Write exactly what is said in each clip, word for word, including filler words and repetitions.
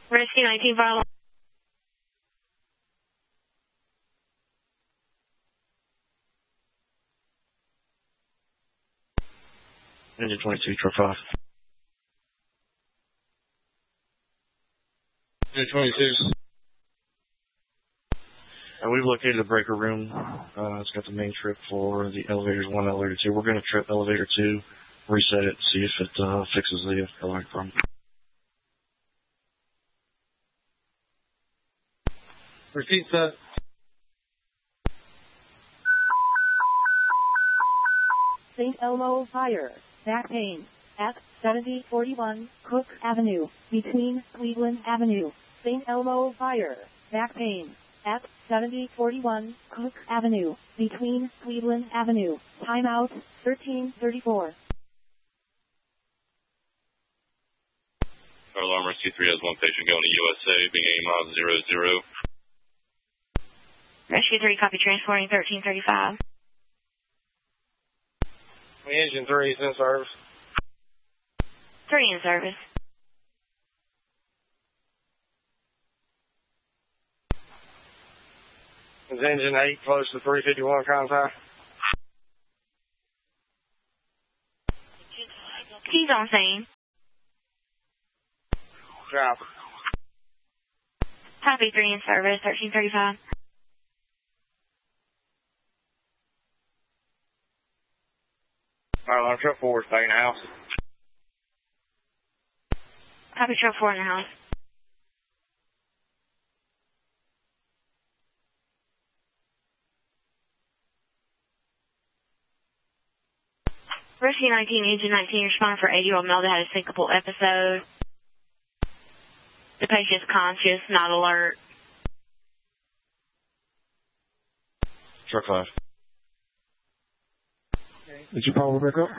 Rescue nineteen, fire alarm. Engine twenty-two, truck five. Engine twenty-two. And we've located a breaker room. Uh, it's got the main trip for the elevators one, elevator two. We're going to trip elevator two, reset it, see if it uh, fixes the elevator problem. Repeat that. Saint Elmo Fire, back pain, at seventy forty-one Cook Avenue, between Cleveland Avenue. Saint Elmo Fire, back pain, at seventy forty-one Cook Avenue, between Cleveland Avenue. Timeout, thirteen thirty-four. Fire alarm rescue three has one patient going to U S A, being eight miles zero zero. Rescue three, copy, transporting thirteen thirty-five. Engine three is in service. three in service. Is engine eight close to three fifty-one contact? He's on scene. Drop. Copy, three in service, thirteen thirty-five. Fire alarm truck four is staying in the house. Copy, truck four in the house. Rescue nineteen, engine nineteen, responding for eighty-year-old male that had a syncopal episode. The patient's conscious, not alert. Truck five. Did you call back up?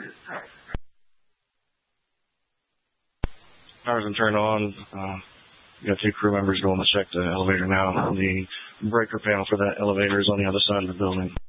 Power's been turned on. Uh, we got two crew members going to check the elevator now. The breaker panel for that elevator is on the other side of the building.